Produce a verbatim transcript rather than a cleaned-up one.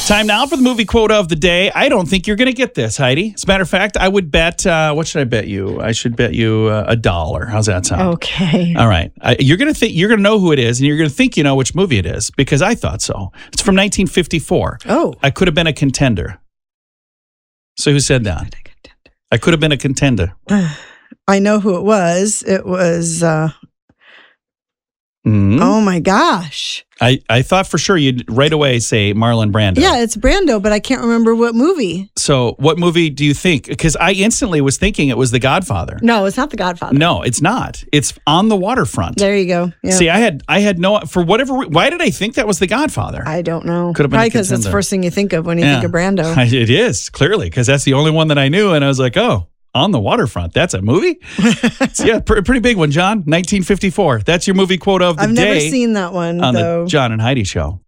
Time now for the movie quote of the day. I don't think you're going to get this, Heidi. As a matter of fact, I would bet, uh, what should I bet you? I should bet you uh, a dollar. How's that sound? Okay. All right. I, you're going to think you're going to know who it is, and you're going to think you know which movie it is because I thought so. It's from nineteen fifty-four. Oh. I could have been a contender. So who said that? I could have been a contender. I know who it was. It was, uh, Mm-hmm. oh my gosh. I, I thought for sure you'd right away say Marlon Brando. Yeah, it's Brando, but I can't remember what movie. So what movie do you think? Because I instantly was thinking it was The Godfather. No, it's not The Godfather. No, it's not. It's On the Waterfront. There you go. Yeah. See, I had I had no, for whatever, re- why did I think that was The Godfather? I don't know. Could have been Probably a because it's the contender. first thing you think of when you Yeah. think of Brando. It is, clearly, because that's the only one that I knew. And I was like, oh, On the Waterfront. That's a movie? So, yeah, pr- pretty big one, John. nineteen fifty-four. That's your movie quote of the I've day. never seen that one, on though. the John and Heidi show.